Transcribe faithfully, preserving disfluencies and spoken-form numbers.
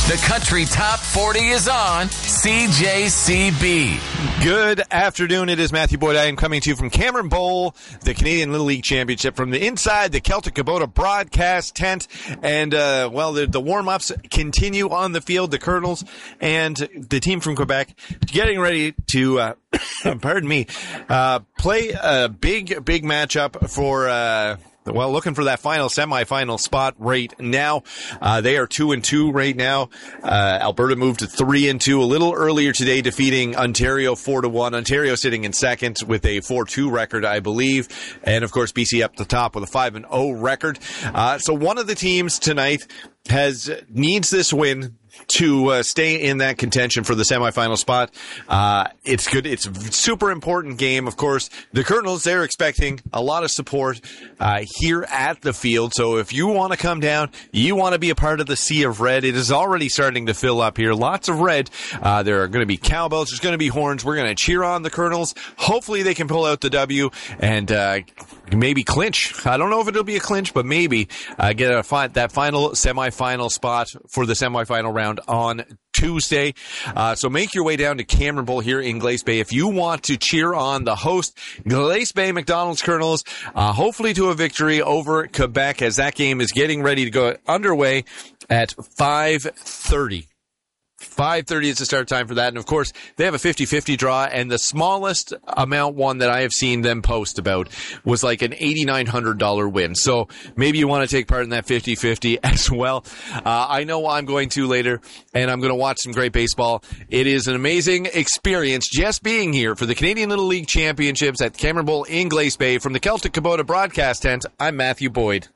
The Country Top forty is on C J C B. Good afternoon. It is Matthew Boyd. I am coming to you from Cameron Bowl, the Canadian Little League Championship, from the inside the Celtic Kubota broadcast tent. And, uh, well, the, the warm-ups continue on the field. The Colonels and the team from Quebec getting ready to, uh, pardon me, uh, play a big, big matchup for, uh, well, looking for that final semifinal spot right now. Uh, they are two and two right now. Uh, Alberta moved to three and two a little earlier today, defeating Ontario four to one. Ontario sitting in second with a four two record, I believe. And of course, B C up the top with a five and oh record. Uh, so one of the teams tonight has, needs this win to uh, stay in that contention for the semifinal spot. Uh, it's good. It's a super important game. Of course, the Colonels, they're expecting a lot of support uh, here at the field. So if you want to come down, you want to be a part of the sea of red, it is already starting to fill up here. Lots of red. Uh, there are going to be cowbells. There's going to be horns. We're going to cheer on the Colonels. Hopefully they can pull out the W and uh, maybe clinch. I don't know if it'll be a clinch, but maybe uh, get a fi- that final semifinal spot for the semifinal round on Tuesday. Uh, so make your way down to Cameron Bowl here in Glace Bay if you want to cheer on the host, Glace Bay McDonald's Colonels, uh, hopefully to a victory over Quebec as that game is getting ready to go underway at five thirty. five thirty is the start time for that. And, of course, they have a fifty-fifty draw, and the smallest amount one that I have seen them post about was like an eight thousand nine hundred dollars win. So maybe you want to take part in that fifty-fifty as well. Uh, I know I'm going to later, and I'm going to watch some great baseball. It is an amazing experience just being here for the Canadian Little League Championships at Cameron Bowl in Glace Bay. From the Celtic Kubota broadcast tent, I'm Matthew Boyd.